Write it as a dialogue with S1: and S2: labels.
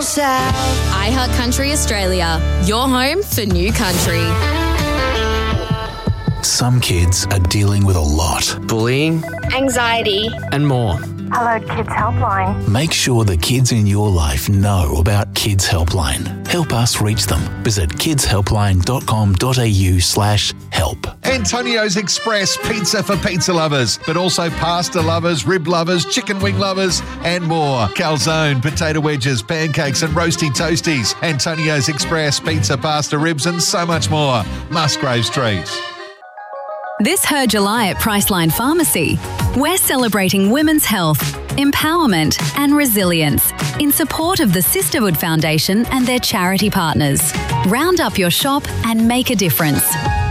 S1: south.
S2: iHeart Country Australia, your home for new country.
S3: Some kids are dealing with a lot.
S4: Bullying,
S1: Anxiety.
S4: and more.
S5: Hello Kids Helpline.
S3: Make sure the kids in your life know about Kids Helpline. Help us reach them. Visit kidshelpline.com.au/help.
S6: Antonio's Express pizza for pizza lovers, but also pasta lovers, rib lovers, chicken wing lovers, and more. Calzone, potato wedges, pancakes, and roasty toasties. Antonio's Express pizza, pasta, ribs, and so much more. Musgrave Street.
S7: This Her July at Priceline Pharmacy. We're celebrating women's health, empowerment and resilience in support of the Sisterhood Foundation and their charity partners. Round up your shop and make a difference.